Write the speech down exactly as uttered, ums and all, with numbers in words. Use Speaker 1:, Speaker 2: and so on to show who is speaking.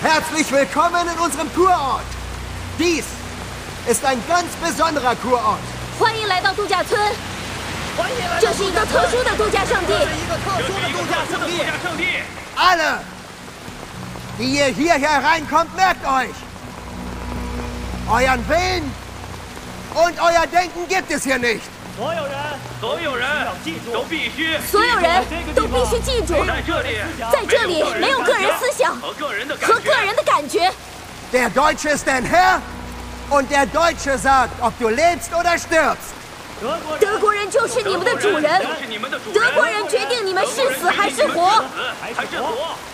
Speaker 1: Herzlich willkommen in unserem Kurort. Dies ist ein ganz besonderer Kurort.
Speaker 2: 欢迎来到度假村，这是一个特殊的度假胜地。
Speaker 3: 这是一个特殊的度假胜地。
Speaker 1: Alle, die ihr hier hereinkommt, merkt euch, euren Willen und euer Denken gibt es hier nicht.
Speaker 3: 所有人，
Speaker 4: 所有人都必须，
Speaker 2: 所有人都必须记住，
Speaker 4: 在这里，
Speaker 2: 在这里没有个人思想
Speaker 4: 和个人的
Speaker 2: 和个人的感觉。
Speaker 1: Der Deutsche ist dein Herr und der Deutsche sagt, ob du lebst oder stirbst.
Speaker 2: 德国人就是你们的主人，德国人决定你们是死还是活。
Speaker 4: 还是活。